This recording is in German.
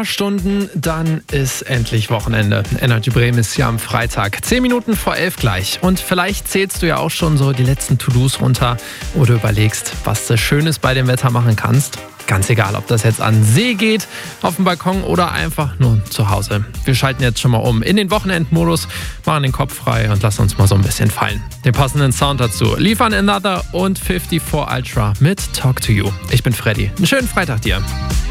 Stunden, dann ist endlich Wochenende. Energy Bremen ist ja am Freitag. 10 Minuten vor 11 gleich. Und vielleicht zählst du ja auch schon so die letzten To-Dos runter oder überlegst, was du Schönes bei dem Wetter machen kannst. Ganz egal, ob das jetzt an den See geht, auf dem Balkon oder einfach nur zu Hause. Wir schalten jetzt schon mal um in den Wochenendmodus, machen den Kopf frei und lassen uns mal so ein bisschen fallen. Den passenden Sound dazu liefern Another und 54 Ultra mit Talk to You. Ich bin Freddy. Einen schönen Freitag dir.